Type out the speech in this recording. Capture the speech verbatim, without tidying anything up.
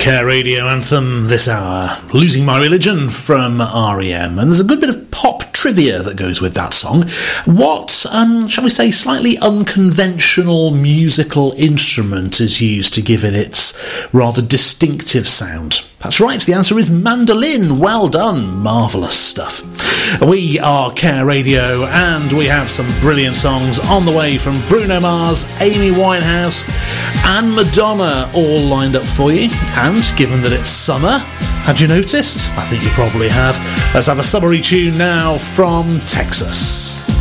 Care Radio anthem this hour, Losing My Religion from R E M. And there's a good bit of pop trivia that goes with that song. What, um, shall we say, slightly unconventional musical instrument is used to give it its rather distinctive sound? That's right, the answer is mandolin. Well done, marvellous stuff. We are Care Radio, and we have some brilliant songs on the way from Bruno Mars, Amy Winehouse and Madonna, all lined up for you. And given that it's summer, had you noticed? I think you probably have. Let's have a summery tune now from Texas.